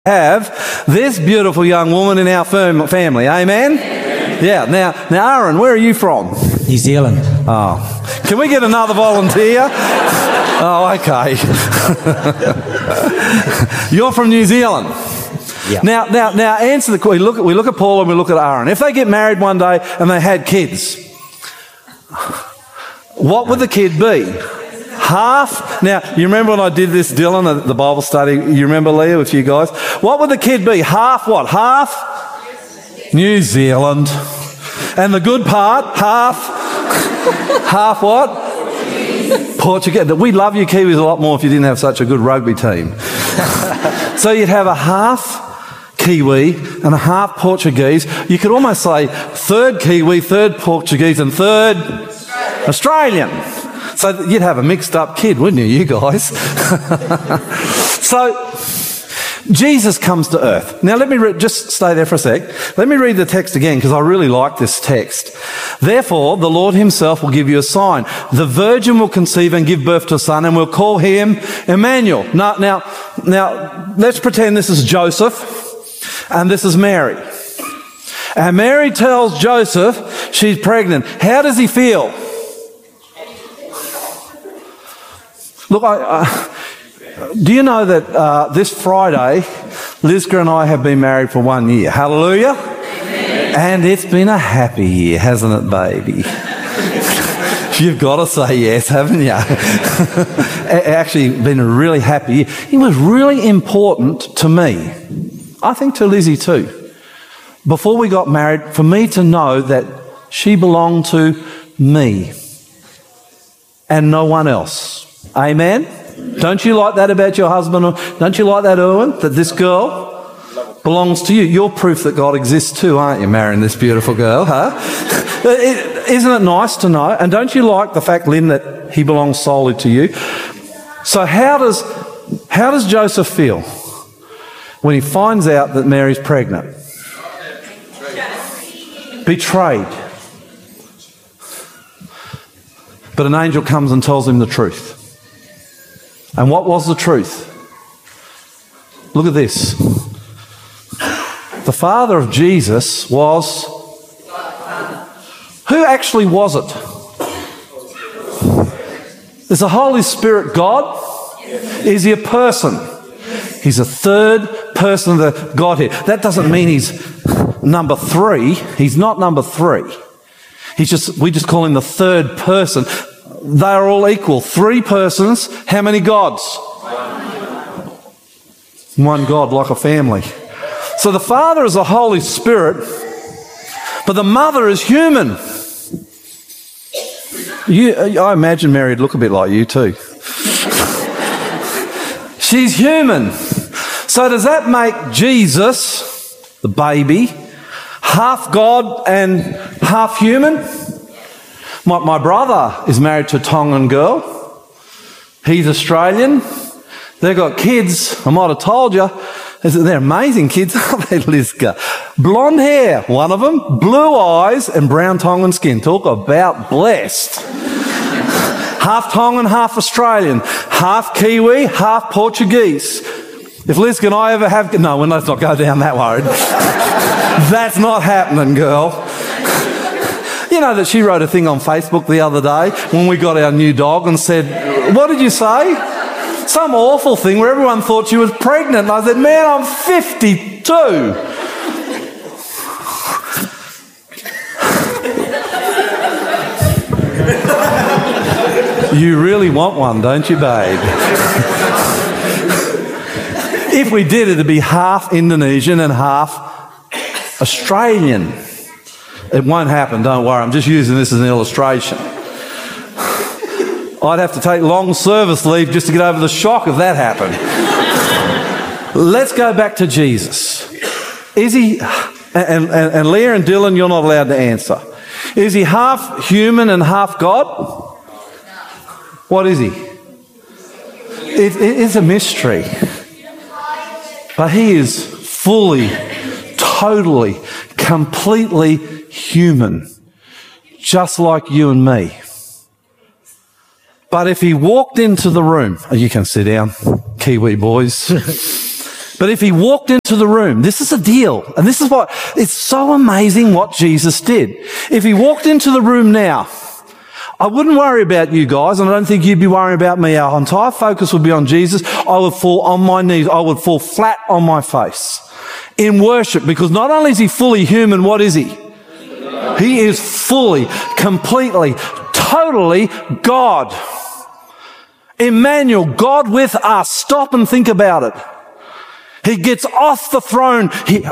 have this beautiful young woman in our family. Amen? Yeah. Now, Aaron, where are you from? New Zealand. Oh. Can we get another volunteer? Oh, okay. You're from New Zealand. Yeah. Now, answer the question. We look at Paul and we look at Aaron. If they get married one day and they had kids, what would the kid be? Half. Now, you remember when I did this, Dylan, at the Bible study? You remember, Leah, with you guys? What would the kid be? Half what? Half New Zealand. And the good part, half what? Portuguese. We love you Kiwis a lot more if you didn't have such a good rugby team. So you'd have a half Kiwi and a half Portuguese. You could almost say third Kiwi, third Portuguese and third Australian. So you'd have a mixed up kid, wouldn't you guys? So Jesus comes to earth. Now let me just stay there for a sec. Let me read the text again because I really like this text. Therefore, the Lord himself will give you a sign. The virgin will conceive and give birth to a son and we'll call him Emmanuel. Now, let's pretend this is Joseph and this is Mary. And Mary tells Joseph she's pregnant. How does he feel? Look, do you know that this Friday, Lizka and I have been married for 1 year? Hallelujah. Amen. And it's been a happy year, hasn't it, baby? You've got to say yes, haven't you? Actually, been a really happy year. It was really important to me, I think to Lizzie too, before we got married, for me to know that she belonged to me and no one else. Amen? Don't you like that about your husband? Don't you like that, Erwin? That this girl belongs to you? You're proof that God exists too, aren't you, marrying this beautiful girl, huh? Isn't it nice to know? And don't you like the fact, Lynn, that he belongs solely to you? So how does Joseph feel when he finds out that Mary's pregnant? Betrayed. But an angel comes and tells him the truth. And what was the truth? Look at this. The father of Jesus was... Who actually was it? Is the Holy Spirit God? Is he a person? He's a third person of the Godhead. That doesn't mean he's number 3. He's not number 3. We just call him the third person. They are all equal. 3 persons. How many gods? One God, like a family. So the Father is the Holy Spirit, but the mother is human. I imagine Mary would look a bit like you too. She's human. So does that make Jesus, the baby, half God and half human? My brother is married to a Tongan girl. He's Australian. They've got kids. I might have told you. They're amazing kids, aren't they, Lizka? Blonde hair, one of them. Blue eyes and brown Tongan skin. Talk about blessed. Half Tongan, half Australian. Half Kiwi, half Portuguese. If Lizka and I ever have... No, let's not go down that road. That's not happening, girl. You know that she wrote a thing on Facebook the other day when we got our new dog and said, what did you say? Some awful thing where everyone thought she was pregnant. And I said, man, I'm 52. You really want one, don't you, babe? If we did, it'd be half Indonesian and half Australian. It won't happen, don't worry. I'm just using this as an illustration. I'd have to take long service leave just to get over the shock if that happened. Let's go back to Jesus. Is he, and Leah and Dylan, you're not allowed to answer. Is he half human and half God? What is he? It's a mystery. But he is fully, totally, completely human, just like you and me. But if he walked into the room, you can sit down, Kiwi boys. But if he walked into the room, this is a deal. And this is what, it's so amazing what Jesus did. If he walked into the room now, I wouldn't worry about you guys, and I don't think you'd be worrying about me. Our entire focus would be on Jesus. I would fall on my knees. I would fall flat on my face in worship, because not only is he fully human, what is he? He is fully, completely, totally God. Emmanuel, God with us. Stop and think about it. He gets off the throne.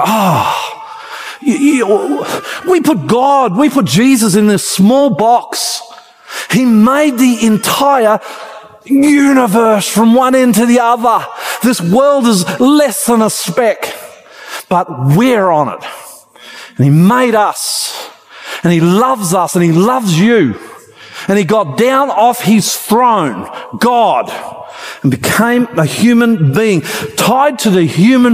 We put Jesus in this small box. He made the entire universe from one end to the other. This world is less than a speck, but we're on it. And he made us, and he loves us, and he loves you. And he got down off his throne, God, and became a human being, tied to the human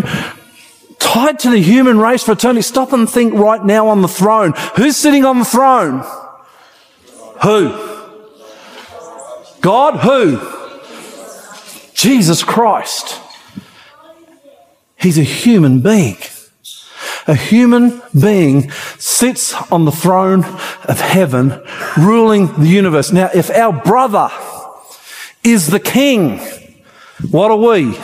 race for eternity. Stop and think right now on the throne. Who's sitting on the throne? Who? God? Who? Jesus Christ. He's a human being. A human being sits on the throne of heaven, ruling the universe. Now, if our brother is the king, what are we?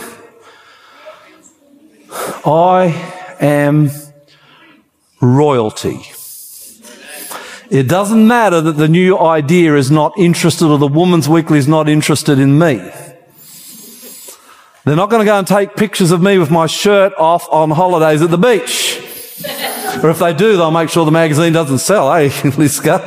I am royalty. It doesn't matter that the New Idea is not interested, or the Woman's Weekly is not interested in me. They're not going to go and take pictures of me with my shirt off on holidays at the beach. Or if they do, they'll make sure the magazine doesn't sell, eh, Liska?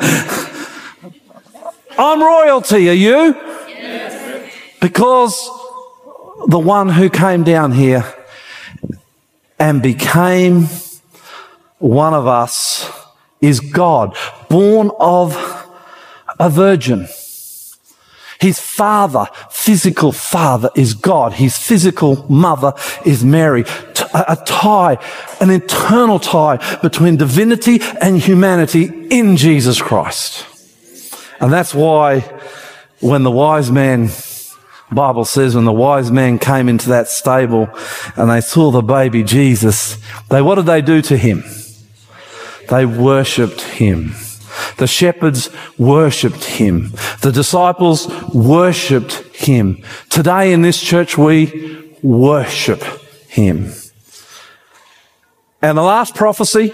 I'm royalty, are you? Yes. Because the one who came down here and became one of us is God, born of a virgin. His father, physical father, is God. His physical mother is Mary. A tie, an eternal tie between divinity and humanity in Jesus Christ. And that's why when the wise men, the Bible says, when the wise men came into that stable and they saw the baby Jesus, what did they do to him? They worshipped him. The shepherds worshipped him. The disciples worshipped him. Today in this church, we worship him. And the last prophecy,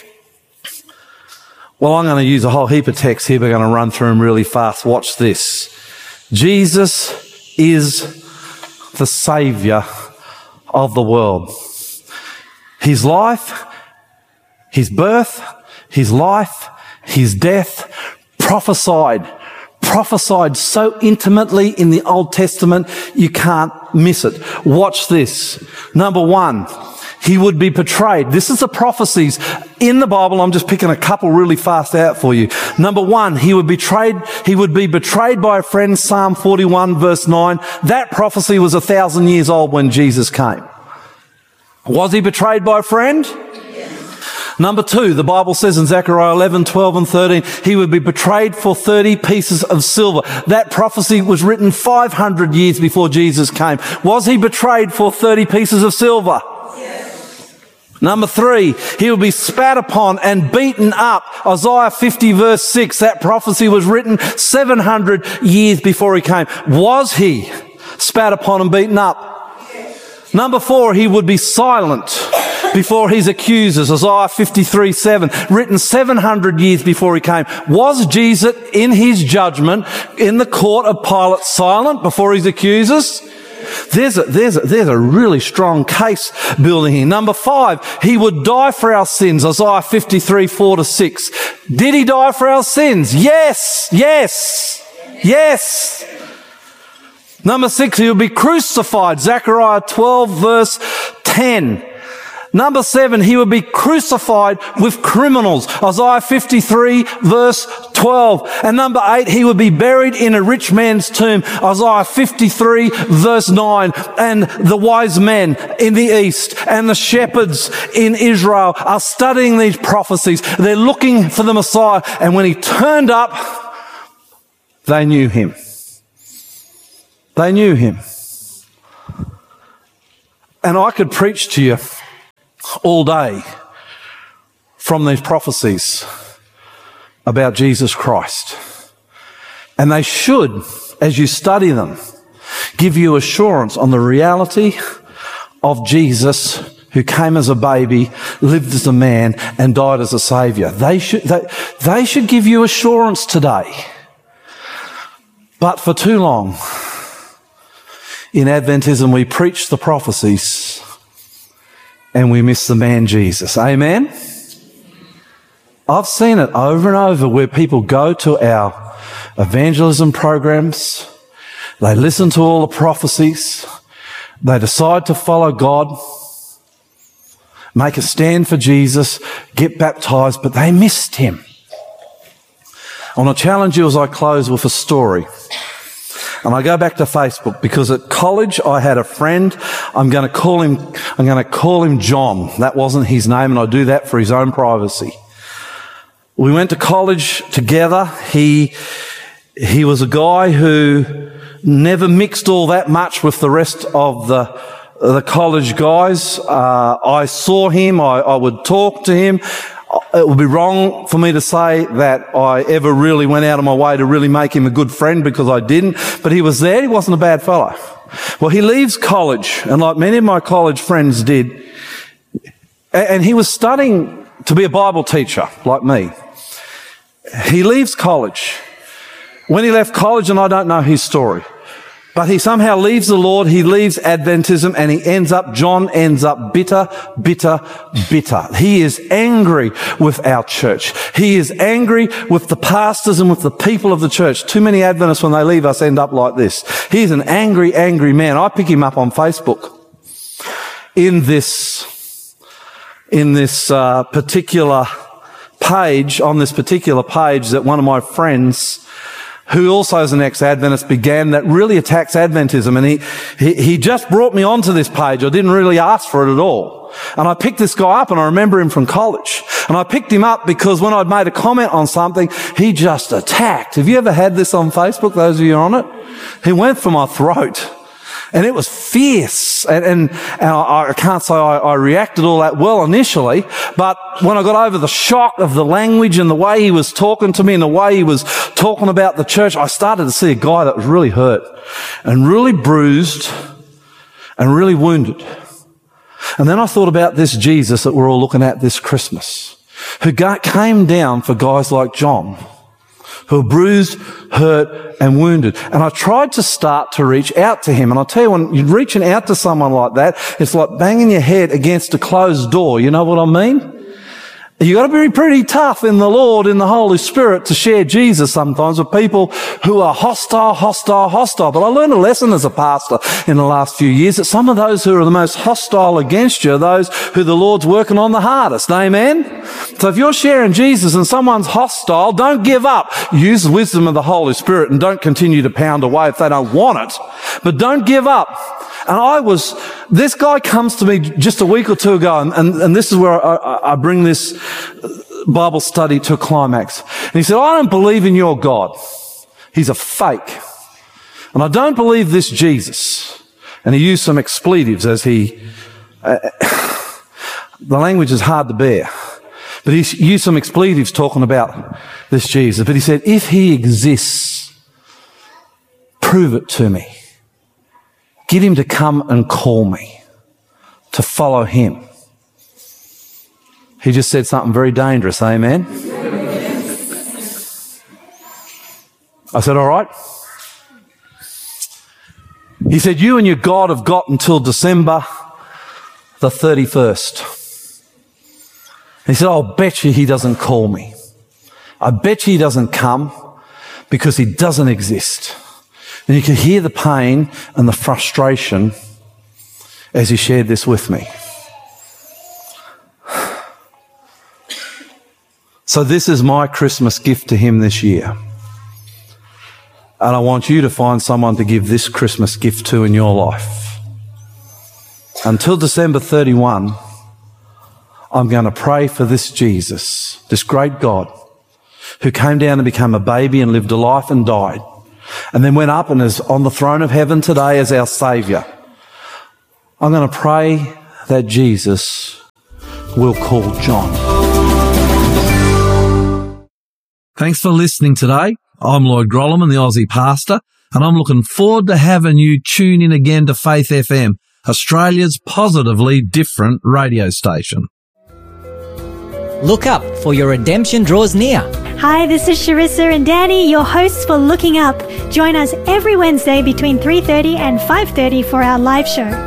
well, I'm going to use a whole heap of text here. We're going to run through them really fast. Watch this. Jesus is the Saviour of the world. His life, his birth, his life, his death, prophesied so intimately in the Old Testament, you can't miss it. Watch this. Number one, he would be betrayed. This is the prophecies in the Bible. I'm just picking a couple really fast out for you. Number one, he would be betrayed by a friend, Psalm 41 verse 9. That prophecy was 1,000 years old when Jesus came. Was he betrayed by a friend? Number two, the Bible says in Zechariah 11, 12 and 13, he would be betrayed for 30 pieces of silver. That prophecy was written 500 years before Jesus came. Was he betrayed for 30 pieces of silver? Yes. Number three, he will be spat upon and beaten up. Isaiah 50 verse 6, that prophecy was written 700 years before he came. Was he spat upon and beaten up? Yes. Number four, he would be silent before his accusers. Isaiah 53, 7, written 700 years before he came. Was Jesus in his judgment in the court of Pilate silent before his accusers? There's a really strong case building here. Number five, he would die for our sins. Isaiah 53, 4 to 6. Did he die for our sins? Yes, yes, yes. Number six, he would be crucified. Zechariah 12 verse 10. Number seven, he would be crucified with criminals. Isaiah 53 verse 12. And number eight, he would be buried in a rich man's tomb. Isaiah 53 verse 9. And the wise men in the east and the shepherds in Israel are studying these prophecies. They're looking for the Messiah. And when he turned up, they knew him. They knew him. And I could preach to you all day from these prophecies about Jesus Christ. And they should, as you study them, give you assurance on the reality of Jesus, who came as a baby, lived as a man, and died as a saviour. They should give you assurance today. But for too long, in Adventism, we preach the prophecies and we miss the man Jesus. Amen? I've seen it over and over where people go to our evangelism programs, they listen to all the prophecies, they decide to follow God, make a stand for Jesus, get baptised, but they missed him. I want to challenge you as I close with a story. And I go back to Facebook because at college I had a friend. I'm going to call him John. That wasn't his name, and I do that for his own privacy. We went to college together. He was a guy who never mixed all that much with the rest of the college guys. I saw him. I would talk to him. It would be wrong for me to say that I ever really went out of my way to really make him a good friend, because I didn't. But he was there. He wasn't a bad fellow. Well, he leaves college, and like many of my college friends did, and he was studying to be a Bible teacher, like me. He leaves college. When he left college, and I don't know his story, but he somehow leaves the Lord, he leaves Adventism, and John ends up bitter. He is angry with our church. He is angry with the pastors and with the people of the church. Too many Adventists, when they leave us, end up like this. He's an angry man. I pick him up on Facebook in this particular page, on this particular page that one of my friends, who also is an ex-Adventist, began, that really attacks Adventism. And he just brought me onto this page. I didn't really ask for it at all. And I picked this guy up, and I remember him from college. And I picked him up because when I'd made a comment on something, he just attacked. Have you ever had this on Facebook, those of you on it? He went for my throat. And it was fierce. And I can't say I reacted all that well initially, but when I got over the shock of the language and the way he was talking to me and the way he was talking about the church, I started to see a guy that was really hurt and really bruised and really wounded. And then I thought about this Jesus that we're all looking at this Christmas, who came down for guys like John, who were bruised, hurt, and wounded. And I tried to start to reach out to him. And I'll tell you, when you're reaching out to someone like that, it's like banging your head against a closed door. You know what I mean? You've got to be pretty tough in the Lord, in the Holy Spirit, to share Jesus sometimes with people who are hostile. But I learned a lesson as a pastor in the last few years, that some of those who are the most hostile against you are those who the Lord's working on the hardest. Amen? So if you're sharing Jesus and someone's hostile, don't give up. Use the wisdom of the Holy Spirit and don't continue to pound away if they don't want it. But don't give up. And this guy comes to me just a week or two ago, and this is where I bring this Bible study to a climax. And he said, I don't believe in your God. He's a fake. And I don't believe this Jesus. And he used some expletives as the language is hard to bear. But he used some expletives talking about this Jesus. But he said, if he exists, prove it to me. Get him to come and call me to follow him. He just said something very dangerous, amen? I said, all right. He said, you and your God have got until December the 31st. He said, I'll bet you he doesn't call me. I bet you he doesn't come because he doesn't exist. And you could hear the pain and the frustration as he shared this with me. So this is my Christmas gift to him this year. And I want you to find someone to give this Christmas gift to in your life. Until December 31, I'm going to pray for this Jesus, this great God, who came down and became a baby and lived a life and died, and then went up and is on the throne of heaven today as our Saviour. I'm going to pray that Jesus will call John. Thanks for listening today. I'm Lloyd Grolleman, the Aussie pastor, and I'm looking forward to having you tune in again to Faith FM, Australia's positively different radio station. Look up, for your redemption draws near. Hi, this is Sharissa and Danny, your hosts for Looking Up. Join us every Wednesday between 3:30 and 5:30 for our live show.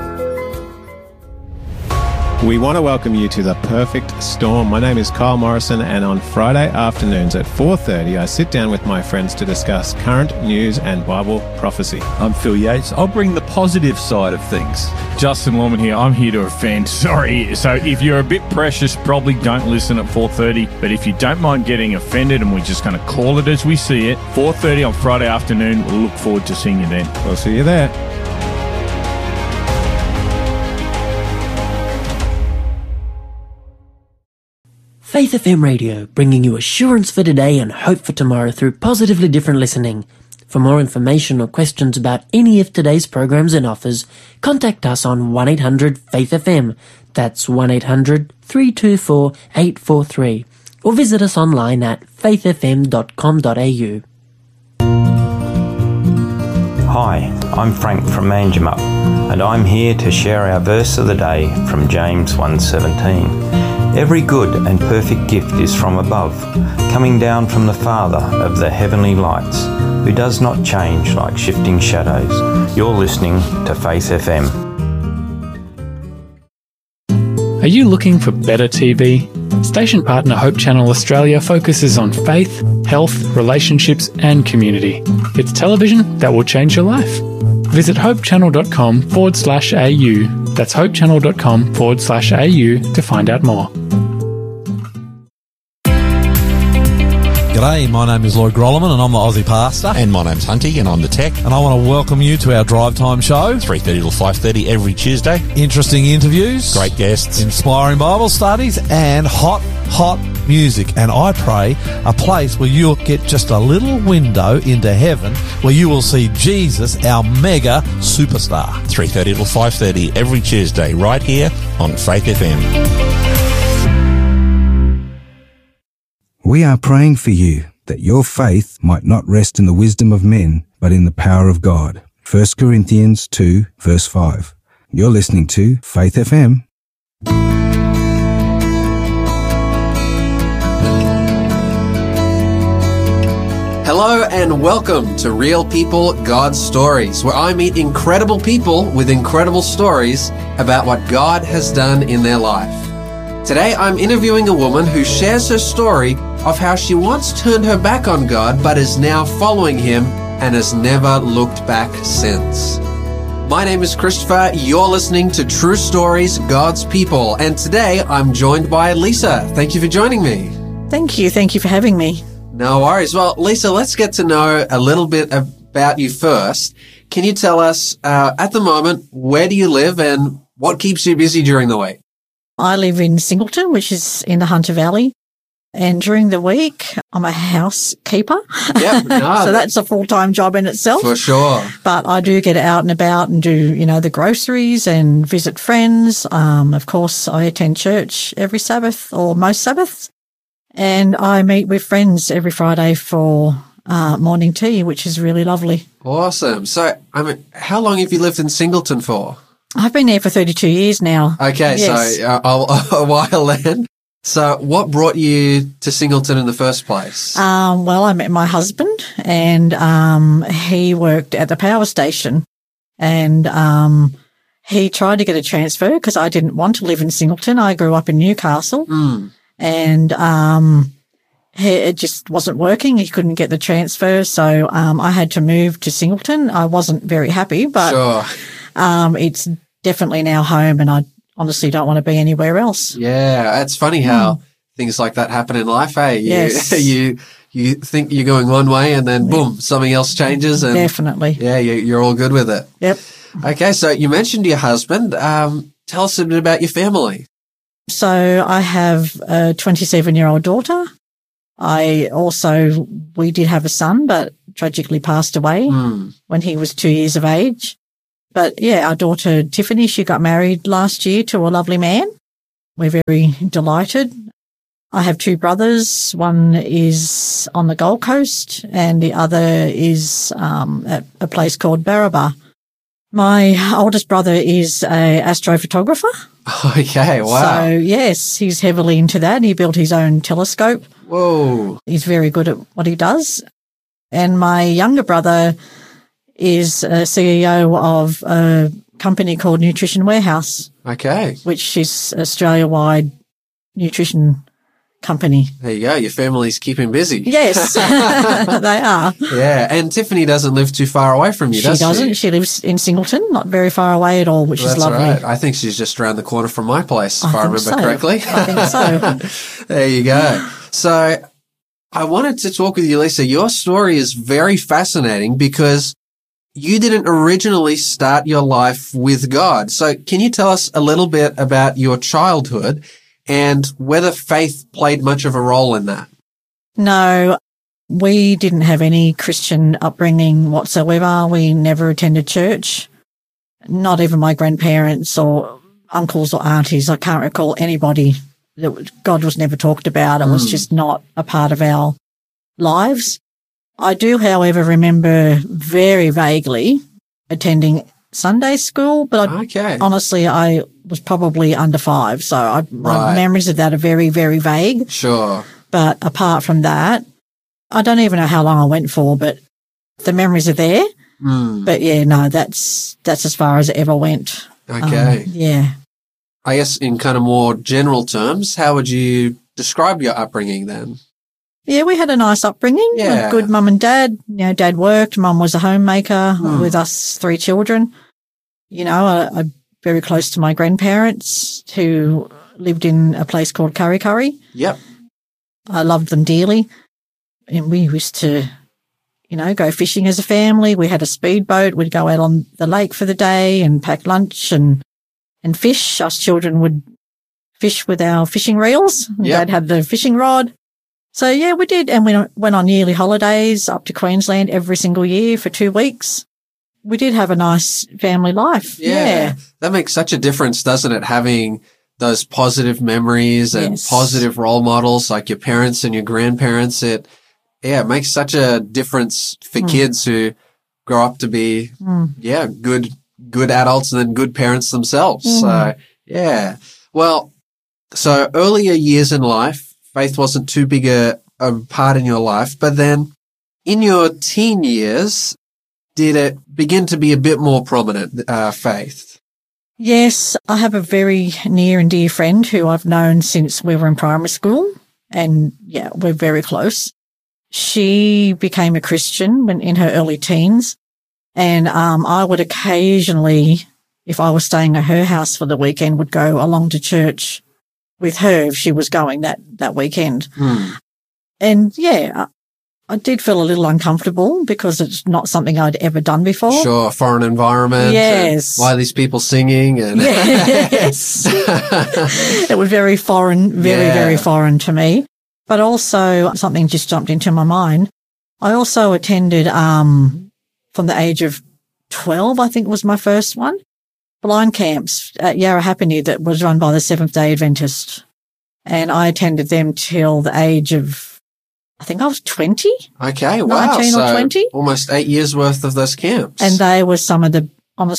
We want to welcome you to The Perfect Storm. My name is Kyle Morrison, and on Friday afternoons at 4:30, I sit down with my friends to discuss current news and Bible prophecy. I'm Phil Yates. I'll bring the positive side of things. Justin Lorman here. I'm here to offend. Sorry. So if you're a bit precious, probably don't listen at 4:30. But if you don't mind getting offended, and we're just going to call it as we see it, 4:30 on Friday afternoon. We'll look forward to seeing you then. We'll see you there. Faith FM Radio, bringing you assurance for today and hope for tomorrow through positively different listening. For more information or questions about any of today's programs and offers, contact us on 1-800-FAITH-FM. That's 1-800-324-843. Or visit us online at faithfm.com.au. Hi, I'm Frank from Manjimup, and I'm here to share our verse of the day from James 1:17. Every good and perfect gift is from above, coming down from the Father of the heavenly lights, who does not change like shifting shadows. You're listening to Faith FM. Are you looking for better TV? Station partner Hope Channel Australia focuses on faith, health, relationships and community. It's television that will change your life. Visit hopechannel.com/au. That's hopechannel.com/au to find out more. G'day, my name is Lloyd Grolleman and I'm the Aussie pastor. And my name's Hunty and I'm the tech. And I want to welcome you to our Drive Time show. 3:30 till 5:30 every Tuesday. Interesting interviews. Great guests. Inspiring Bible studies and hot music. And I pray a place where you'll get just a little window into heaven where you will see Jesus, our mega superstar. 3:30 till 5:30 every Tuesday right here on Faith FM. We are praying for you that your faith might not rest in the wisdom of men, but in the power of God. 1 Corinthians 2, verse 5. You're listening to Faith FM. Hello and welcome to Real People, God's Stories, where I meet incredible people with incredible stories about what God has done in their life. Today I'm interviewing a woman who shares her story of how she once turned her back on God but is now following Him and has never looked back since. My name is Christopher. You're listening to True Stories, God's People, and today I'm joined by Lisa. Thank you for joining me. Thank you. Thank you for having me. No worries. Well, Lisa, let's get to know a little bit about you first. Can you tell us, at the moment, where do you live and what keeps you busy during the week? I live in Singleton, which is in the Hunter Valley. And during the week, I'm a housekeeper. Yep, no, so that's a full-time job in itself. For sure. But I do get out and about and do, the groceries and visit friends. Of course, I attend church every Sabbath or most Sabbaths. And I meet with friends every Friday for morning tea, which is really lovely. Awesome. So, how long have you lived in Singleton for? I've been there for 32 years now. Okay, yes. So a while then. So what brought you to Singleton in the first place? Well, I met my husband and he worked at the power station and he tried to get a transfer because I didn't want to live in Singleton. I grew up in Newcastle and it just wasn't working. He couldn't get the transfer, so I had to move to Singleton. I wasn't very happy, but sure. It's definitely now home and I honestly don't want to be anywhere else. Yeah, it's funny how things like that happen in life, eh? Yes. You think you're going one way and then boom, something else changes. And definitely. Yeah, you're all good with it. Yep. Okay, so you mentioned your husband. Tell us a bit about your family. So I have a 27-year-old daughter. We did have a son, but tragically passed away when he was 2 years of age. But yeah, our daughter Tiffany, she got married last year to a lovely man. We're very delighted. I have two brothers. One is on the Gold Coast and the other is at a place called Barraba. My oldest brother is an astrophotographer. Okay, wow. So, yes, he's heavily into that. He built his own telescope. Whoa. He's very good at what he does. And my younger brother is a CEO of a company called Nutrition Warehouse. Okay. Which is Australia-wide nutrition company. There you go. Your family's keeping busy. Yes, they are. Yeah, and Tiffany doesn't live too far away from you, does she? She doesn't. She lives in Singleton, not very far away at all, which is lovely. Right. I think she's just around the corner from my place, if I remember correctly. I think so. There you go. So I wanted to talk with you, Lisa. Your story is very fascinating because you didn't originally start your life with God. So can you tell us a little bit about your childhood and whether faith played much of a role in that? No, we didn't have any Christian upbringing whatsoever. We never attended church. Not even my grandparents or uncles or aunties. I can't recall anybody. God was never talked about. It was just not a part of our lives. I do, however, remember very vaguely attending Sunday school, but honestly, I was probably under 5. So my memories of that are very, very vague. Sure. But apart from that, I don't even know how long I went for, but the memories are there. But yeah, no, that's as far as it ever went. Okay. Yeah. I guess in kind of more general terms, how would you describe your upbringing then? Yeah, we had a nice upbringing. Yeah. A good mum and dad. You know, dad worked, mum was a homemaker with us 3 children. You know, I'm very close to my grandparents who lived in a place called Kurri Kurri. Yep. I loved them dearly. And we used to, you know, go fishing as a family. We had a speedboat. We'd go out on the lake for the day and pack lunch and fish. Us children would fish with our fishing reels. Yep. Dad had the fishing rod. So, yeah, we did. And we went on yearly holidays up to Queensland every single year for 2 weeks. We did have a nice family life. Yeah. That makes such a difference, doesn't it? Having those positive memories and positive role models like your parents and your grandparents. It makes such a difference for kids who grow up to be, good adults and then good parents themselves. So, yeah. Well, so earlier years in life, faith wasn't too big a part in your life, but then in your teen years, did it begin to be a bit more prominent, faith? Yes, I have a very near and dear friend who I've known since we were in primary school, and yeah, we're very close. She became a Christian in her early teens, and I would occasionally, if I was staying at her house for the weekend, would go along to church with her if she was going that weekend. And yeah, I did feel a little uncomfortable because it's not something I'd ever done before. Sure, foreign environment. Yes. Why are these people singing? And yes. It was very foreign, very foreign to me. But also something just jumped into my mind. I also attended, from the age of 12, I think was my first one, blind camps at Yarrahapinni that was run by the Seventh-day Adventist. And I attended them till the age of, I think I was 20. Okay, wow. 19 or 20. Almost 8 years worth of those camps. And they were some of the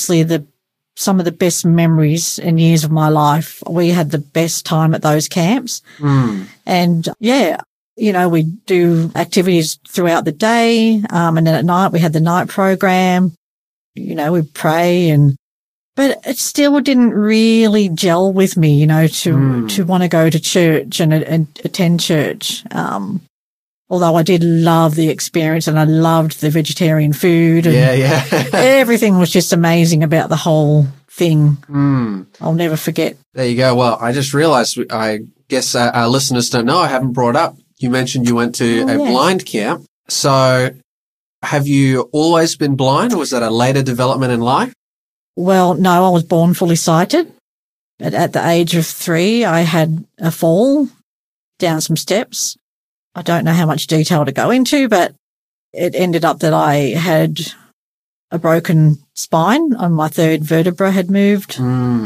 best memories and years of my life. We had the best time at those camps. And yeah, you know, we do activities throughout the day. And then at night we had the night program. You know, we'd pray but it still didn't really gel with me, you know, to want to go to church and attend church. Although I did love the experience and I loved the vegetarian food. And everything was just amazing about the whole thing. I'll never forget. There you go. Well, I just realized, I guess our listeners don't know, I haven't brought up, you mentioned you went to a blind camp. So have you always been blind, or was that a later development in life? Well, no, I was born fully sighted. But at the age of 3, I had a fall down some steps. I don't know how much detail to go into, but it ended up that I had a broken spine, and my third vertebra had moved.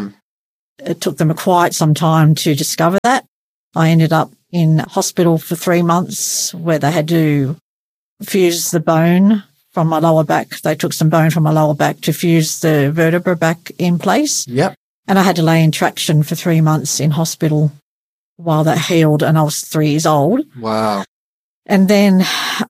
It took them quite some time to discover that. I ended up in hospital for 3 months where they had to fuse the bone from my lower back. They took some bone from my lower back to fuse the vertebra back in place. Yep. And I had to lay in traction for 3 months in hospital while that healed, and I was 3 years old. Wow. And then,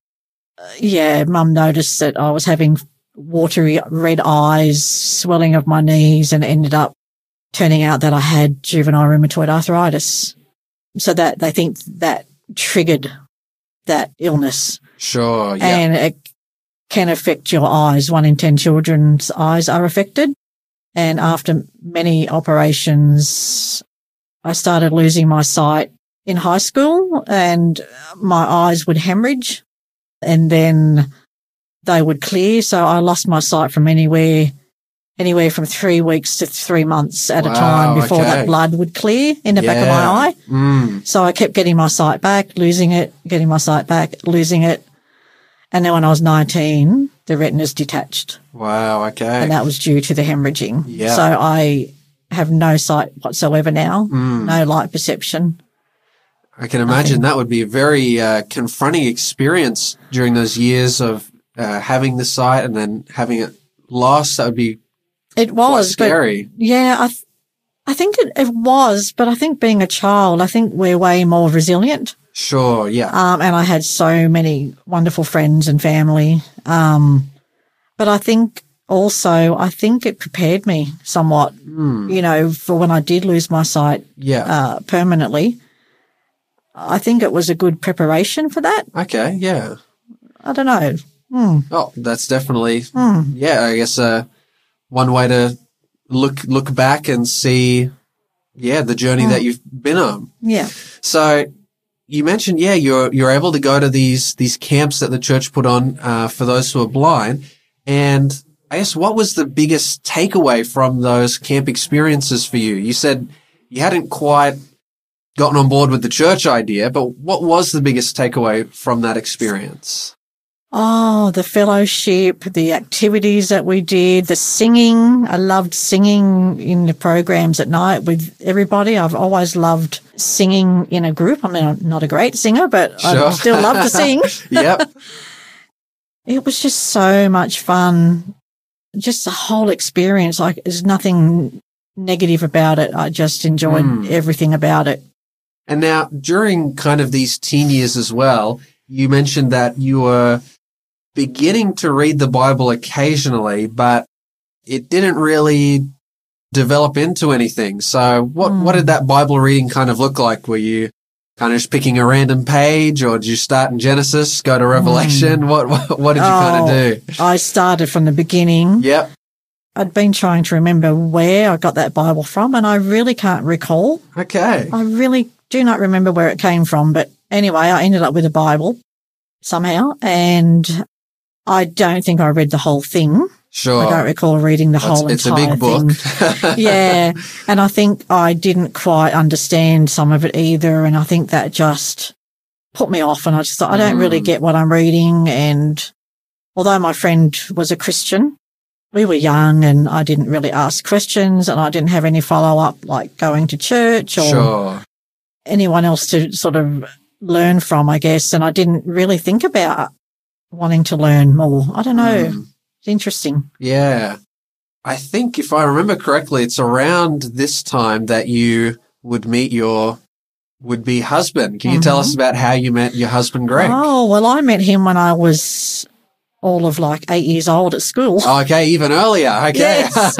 Mum noticed that I was having watery red eyes, swelling of my knees, and ended up turning out that I had juvenile rheumatoid arthritis. So that they think that triggered that illness. Sure, yeah. And it can affect your eyes. 1 in 10 children's eyes are affected. And after many operations, I started losing my sight in high school, and my eyes would hemorrhage, and then they would clear. So I lost my sight from anywhere from 3 weeks to 3 months at a time before that blood would clear in the back of my eye. So I kept getting my sight back, losing it, getting my sight back, losing it. And then when I was 19, the retina's detached. Wow, okay. And that was due to the hemorrhaging. Yeah. So I have no sight whatsoever now, no light perception. I can imagine that would be a very confronting experience during those years of having the sight and then having it lost. That would be quite scary. But yeah, I think it was, but I think being a child, I think we're way more resilient. Sure, yeah. And I had so many wonderful friends and family. But I think also, it prepared me somewhat, for when I did lose my sight permanently. I think it was a good preparation for that. Okay, yeah. I don't know. Oh, that's definitely, I guess one way to look back and see, the journey that you've been on. Yeah. So you mentioned, you're able to go to these camps that the church put on for those who are blind. And I guess what was the biggest takeaway from those camp experiences for you? You said you hadn't quite gotten on board with the church idea, but what was the biggest takeaway from that experience? Oh, the fellowship, the activities that we did, the singing. I loved singing in the programs at night with everybody. I've always loved singing in a group. I mean, I'm not a great singer, but I still love to sing. Yep. It was just so much fun. Just the whole experience. Like, there's nothing negative about it. I just enjoyed everything about it. And now, during kind of these teen years as well, you mentioned that you were beginning to read the Bible occasionally, but it didn't really develop into anything. So what did that Bible reading kind of look like? Were you kind of just picking a random page, or did you start in Genesis, go to Revelation? What did you kind of do? I started from the beginning. Yep. I'd been trying to remember where I got that Bible from, and I really can't recall. Okay. I really do not remember where it came from, but anyway, I ended up with a Bible somehow, and I don't think I read the whole thing. Sure. I don't recall reading the whole entire thing. It's a big book. Yeah. And I think I didn't quite understand some of it either, and I think that just put me off, and I just thought, I don't really get what I'm reading. And although my friend was a Christian, we were young and I didn't really ask questions, and I didn't have any follow-up like going to church or anyone else to sort of learn from, I guess. And I didn't really think about wanting to learn more. I don't know. It's interesting. Yeah. I think if I remember correctly, it's around this time that you would meet your would-be husband. Can you tell us about how you met your husband, Greg? Oh, well, I met him when I was all of like 8 years old at school. Okay, even earlier. Okay. Yes.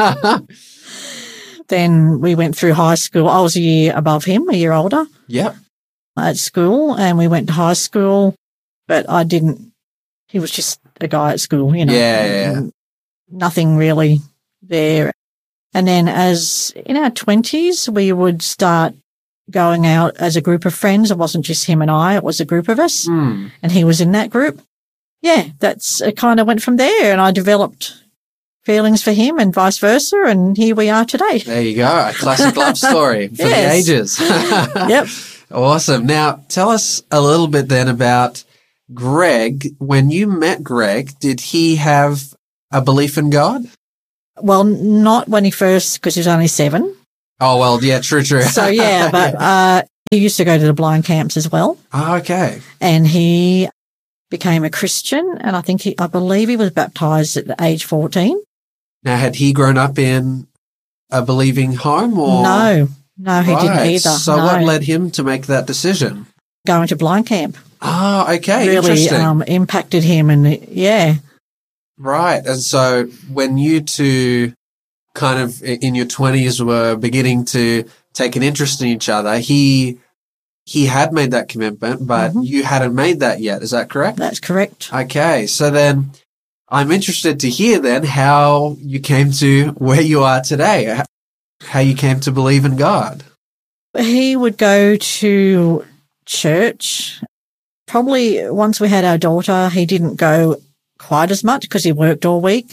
Then we went through high school. I was a year above him, a year older. Yep. At school, and we went to high school, but he was just a guy at school, Yeah. Nothing really there. And then as in our 20s, we would start going out as a group of friends. It wasn't just him and I, it was a group of us, and he was in that group. Yeah, it kind of went from there, and I developed feelings for him and vice versa, and here we are today. There you go, a classic love story for the ages. Yep. Awesome. Now, tell us a little bit then about Greg. When you met Greg, did he have a belief in God? Well, not when he first, because he was only 7. Oh, well, yeah, true. So, yeah, but he used to go to the blind camps as well. Oh, okay. And he became a Christian, and I believe he was baptized at age 14. Now, had he grown up in a believing home? Or? No, he didn't either. So what led him to make that decision? Going to blind camp. Oh, okay. Really Interesting. Impacted him, and yeah. Right. And so when you two kind of in your 20s were beginning to take an interest in each other, he had made that commitment, but you hadn't made that yet. Is that correct? That's correct. Okay. So then I'm interested to hear then how you came to where you are today, how you came to believe in God. He would go to church. Probably once we had our daughter, he didn't go quite as much because he worked all week.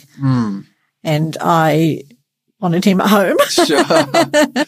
And I wanted him at home. Sure.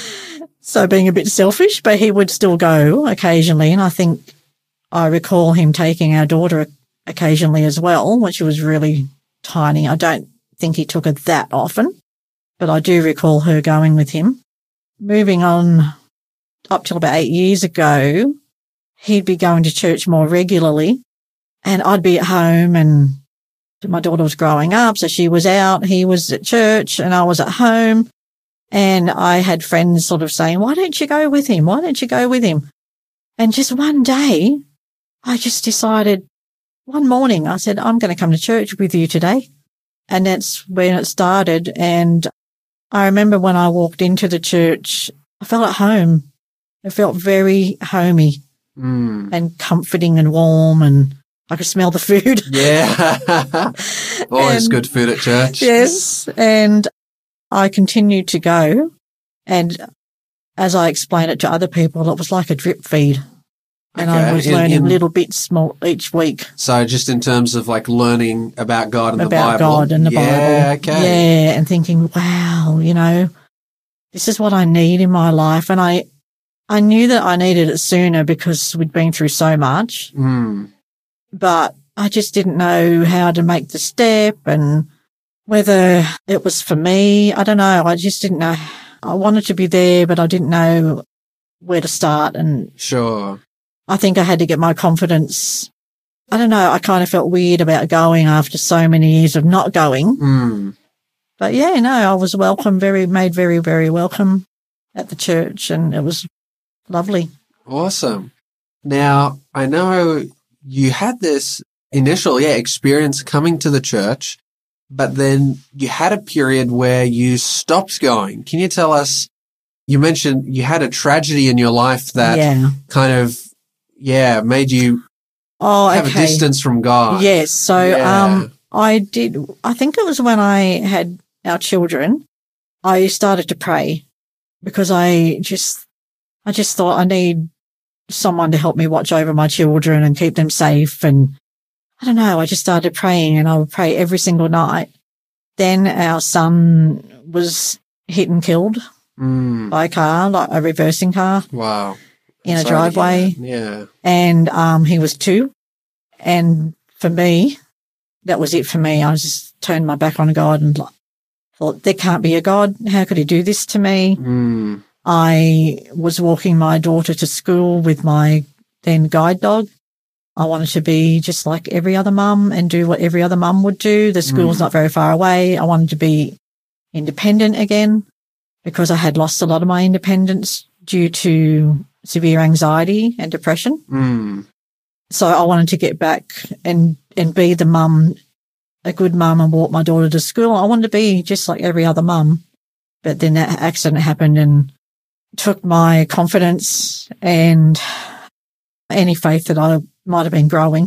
So being a bit selfish, but he would still go occasionally. And I think I recall him taking our daughter occasionally as well, when she was really tiny. I don't think he took her that often, but I do recall her going with him. Moving on up till about 8 years ago, he'd be going to church more regularly, and I'd be at home, and my daughter was growing up, so she was out, he was at church, and I was at home. And I had friends sort of saying, why don't you go with him? Why don't you go with him? And just one day, I just decided, one morning, I said, I'm going to come to church with you today. And that's when it started. And I remember when I walked into the church, I felt at home. It felt very homey and comforting and warm, and I could smell the food. Yeah. Always good food at church. Yes. And I continued to go. And as I explained it to other people, it was like a drip feed. And I was learning little bits more each week. So just in terms of like learning about God and the Bible. About God and the Bible. Yeah, okay. Yeah, and thinking, wow, this is what I need in my life. And I knew that I needed it sooner because we'd been through so much. But I just didn't know how to make the step and whether it was for me. I don't know. I just didn't know. I wanted to be there, but I didn't know where to start. And sure. I think I had to get my confidence. I don't know. I kind of felt weird about going after so many years of not going. But yeah, no, I was welcome, made very, very welcome at the church, and it was lovely. Awesome. Now, I know you had this initial, experience coming to the church, but then you had a period where you stopped going. Can you tell us, you mentioned you had a tragedy in your life that kind of, made you have a distance from God. Yes. So I think it was when I had our children, I started to pray because I just thought I need someone to help me watch over my children and keep them safe. And I don't know, I just started praying, and I would pray every single night. Then our son was hit and killed by a car, like a reversing car. Wow. In a driveway. Yeah. And he was 2. And for me, that was it for me. I just turned my back on God and thought, there can't be a God. How could he do this to me? I was walking my daughter to school with my then guide dog. I wanted to be just like every other mum and do what every other mum would do. The school's not very far away. I wanted to be independent again because I had lost a lot of my independence due to severe anxiety and depression. So I wanted to get back and be the mum, a good mum, and walk my daughter to school. I wanted to be just like every other mum. But then that accident happened and took my confidence and any faith that I might have been growing.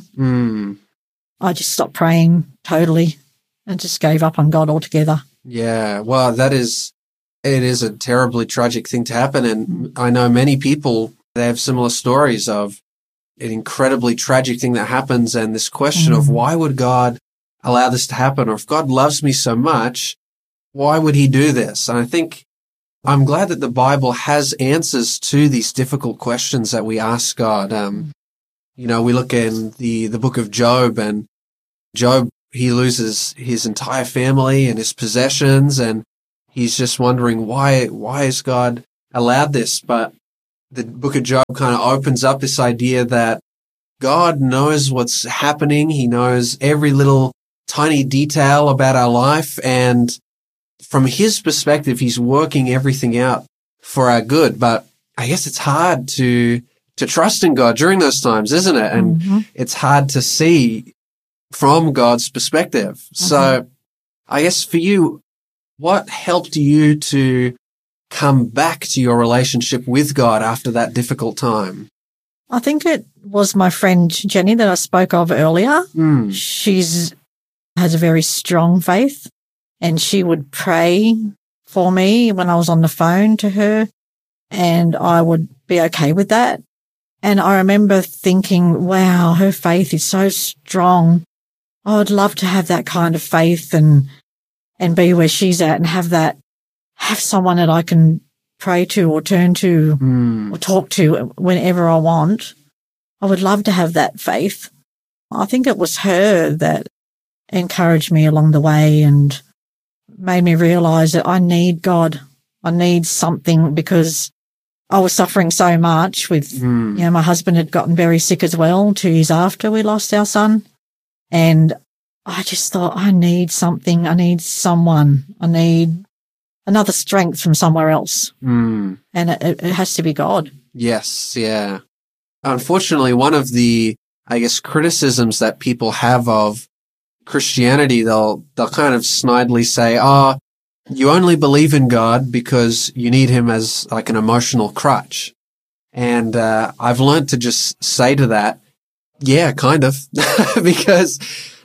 I just stopped praying totally and just gave up on God altogether. Yeah. Well, it is a terribly tragic thing to happen. And I know many people, they have similar stories of an incredibly tragic thing that happens, and this question of why would God allow this to happen? Or if God loves me so much, why would he do this? And I think I'm glad that the Bible has answers to these difficult questions that we ask God. We look in the book of Job, and Job he loses his entire family and his possessions, and he's just wondering why has God allowed this? But the book of Job kind of opens up this idea that God knows what's happening. He knows every little tiny detail about our life, and from his perspective, he's working everything out for our good. But I guess it's hard to trust in God during those times, isn't it? And it's hard to see from God's perspective. So I guess for you, what helped you to come back to your relationship with God after that difficult time? I think it was my friend Jenny that I spoke of earlier. She's has a very strong faith, and she would pray for me when I was on the phone to her, and I would be okay with that. And I remember thinking, wow, her faith is so strong. I would love to have that kind of faith and be where she's at and have someone that I can pray to or turn to or talk to whenever I want. I would love to have that faith. I think it was her that encouraged me along the way and made me realize that I need God. I need something, because I was suffering so much with, my husband had gotten very sick as well 2 years after we lost our son. And I just thought, I need something. I need someone. I need another strength from somewhere else. And it has to be God. Yes. Yeah. Unfortunately, one of the, I guess, criticisms that people have of Christianity, they'll kind of snidely say, you only believe in God because you need him as like an emotional crutch. And I've learned to just say to that, yeah, kind of, because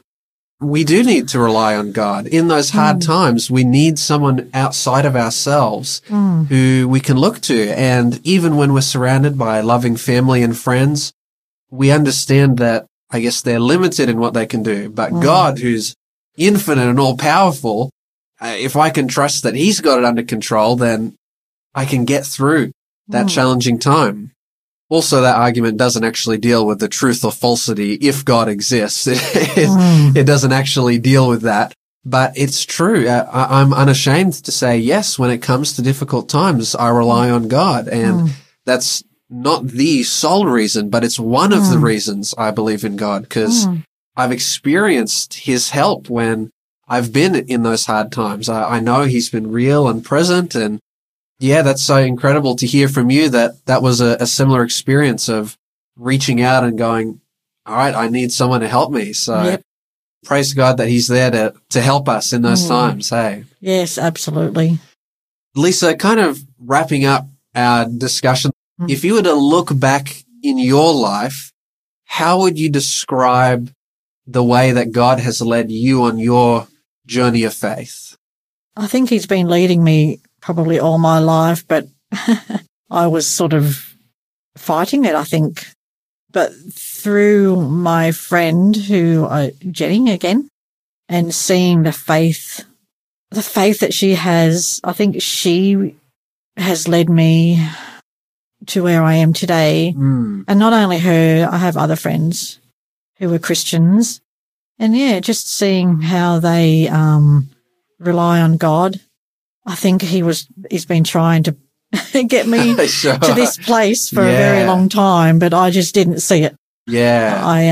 we do need to rely on God. In those hard times, we need someone outside of ourselves who we can look to. And even when we're surrounded by loving family and friends, we understand that, I guess, they're limited in what they can do. But God, who's infinite and all-powerful, if I can trust that he's got it under control, then I can get through that challenging time. Also, that argument doesn't actually deal with the truth or falsity if God exists. It doesn't actually deal with that. But it's true. I'm unashamed to say, yes, when it comes to difficult times, I rely on God. And that's not the sole reason, but it's one of the reasons I believe in God, because I've experienced his help when I've been in those hard times. I know he's been real and present, and yeah, that's so incredible to hear from you that was a similar experience of reaching out and going, all right, I need someone to help me. So praise God that he's there to help us in those times. Hey. Yes, absolutely. Lisa, kind of wrapping up our discussion, if you were to look back in your life, how would you describe the way that God has led you on your journey of faith? I think he's been leading me probably all my life, but I was sort of fighting it, I think. But through my friend Jenny again, and seeing the faith that she has, I think she has led me to where I am today. And not only her, I have other friends who are Christians. And yeah, just seeing how they rely on God. I think he's been trying to get me to this place for a very long time, but I just didn't see it. Yeah. I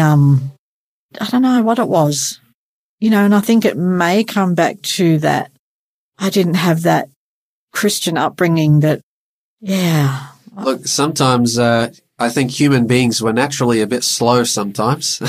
don't know what it was, and I think it may come back to that. I didn't have that Christian upbringing that, Look, sometimes, I think human beings were naturally a bit slow sometimes.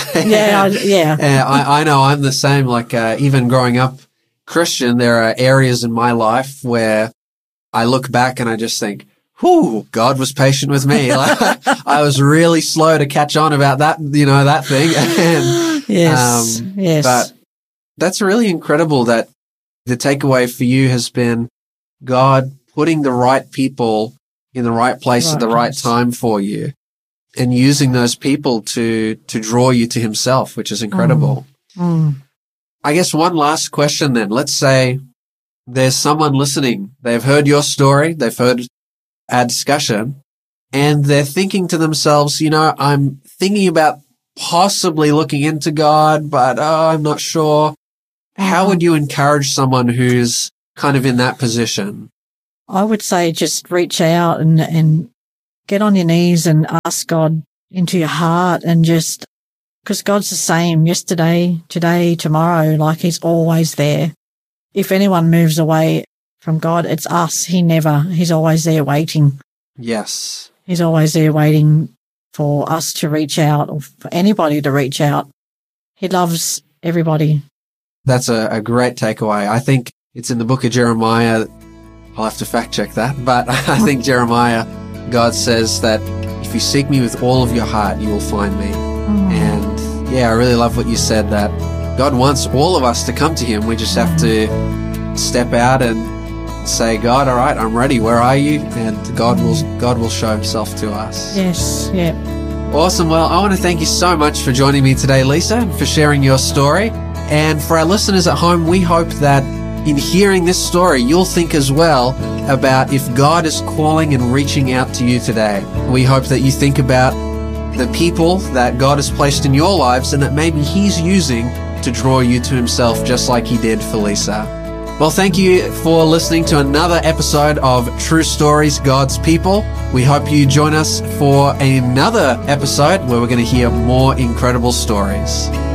I know I'm the same. Like, even growing up Christian, there are areas in my life where I look back and I just think, God was patient with me. Like, I was really slow to catch on about that, that thing. And, yes. But that's really incredible that the takeaway for you has been God putting the right people in the right place at the right time for you, and using those people to draw you to himself, which is incredible. I guess one last question then. Let's say there's someone listening. They've heard your story. They've heard our discussion, and they're thinking to themselves, I'm thinking about possibly looking into God, but I'm not sure. How would you encourage someone who's kind of in that position? I would say just reach out and get on your knees and ask God into your heart, and just, because God's the same yesterday, today, tomorrow, like he's always there. If anyone moves away from God, it's us. He's always there waiting. Yes. He's always there waiting for us to reach out, or for anybody to reach out. He loves everybody. That's a great takeaway. I think it's in the book of Jeremiah. I'll have to fact check that, but I think Jeremiah, God says that if you seek me with all of your heart, you will find me. And yeah, I really love what you said, that God wants all of us to come to him. We just have to step out and say, God, all right, I'm ready. Where are you? And God will show himself to us. Yes, yeah. Awesome. Well, I want to thank you so much for joining me today, Lisa, and for sharing your story. And for our listeners at home, we hope that in hearing this story, you'll think as well about if God is calling and reaching out to you today. We hope that you think about the people that God has placed in your lives and that maybe he's using to draw you to himself, just like he did for Lisa. Well, thank you for listening to another episode of True Stories, God's People. We hope you join us for another episode where we're going to hear more incredible stories.